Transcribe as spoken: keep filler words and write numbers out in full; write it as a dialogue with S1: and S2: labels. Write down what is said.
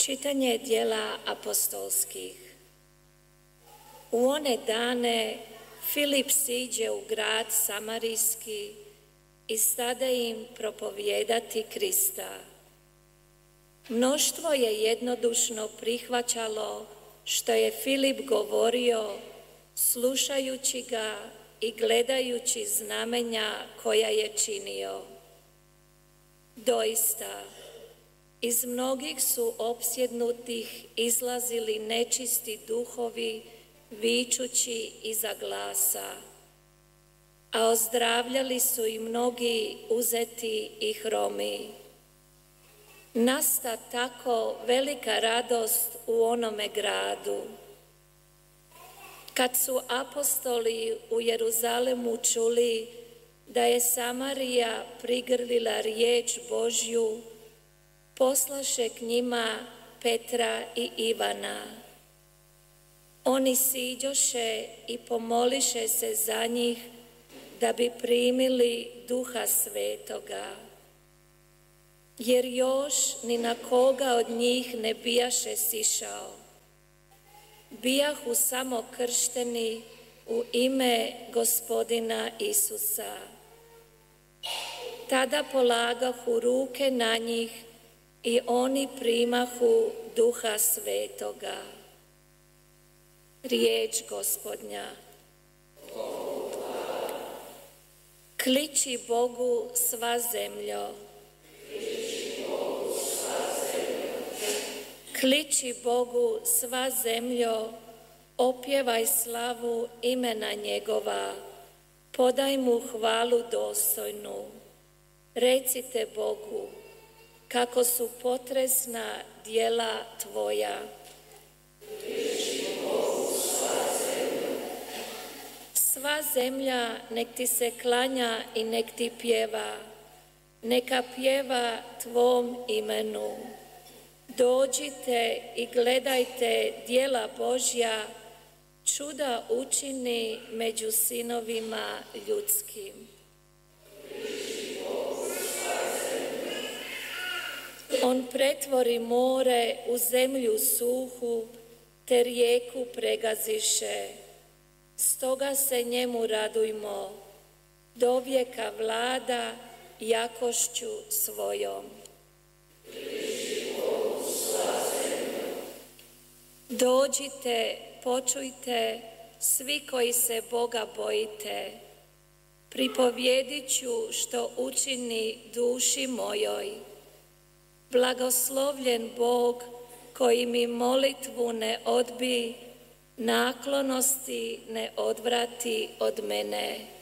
S1: Čitanje djela apostolskih. U one dane Filip siđe u grad Samarijski i stade im propovijedati Krista. Mnoštvo je jednodušno prihvaćalo što je Filip govorio, slušajući ga i gledajući znamenja koja je činio. Doista, iz mnogih su opsjednutih izlazili nečisti duhovi, vičući iza glasa, a ozdravljali su i mnogi uzeti i hromi. Nasta tako velika radost u onome gradu. Kad su apostoli u Jeruzalemu čuli da je Samarija prigrlila riječ Božju, poslaše k njima Petra i Ivana. Oni siđoše i pomoliše se za njih da bi primili Duha Svetoga, jer još ni na koga od njih ne bijaše sišao. Bijahu samo kršteni u ime Gospodina Isusa. Tada polagahu ruke na njih i oni primahu Duha Svetoga. Riječ Gospodnja. Kliči Bogu sva zemljo. Kliči Bogu sva zemljo, opjevaj slavu imena njegova, podaj mu hvalu dostojnu. Recite Bogu, kako su potresna djela tvoja. Sva zemlja nek ti se klanja i nek ti pjeva, neka pjeva tvom imenu. Dođite i gledajte djela Božja, čuda učini među sinovima ljudskim. On pretvori more u zemlju suhu, te rijeku pregaziše. Stoga se njemu radujmo, do vijeka vlada jakošću svojom. Dođite, počujte, svi koji se Boga bojite. Pripovjedit ću što učini duši mojoj. Blagoslovljen Bog koji mi molitvu ne odbi, naklonosti ne odvrati od mene.